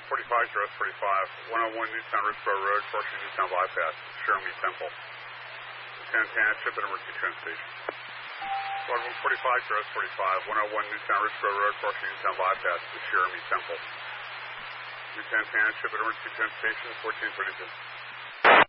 45, 101 Newtown Richboro Road, crossing Newtown Bypass, Jeremy Temple. Santana Ship and Emergency Transportation. Squad 145, 101 Newtown Richboro Road, crossing Newtown Bypass, Jeremy Temple. Santana Ship and Emergency Transportation, 1432.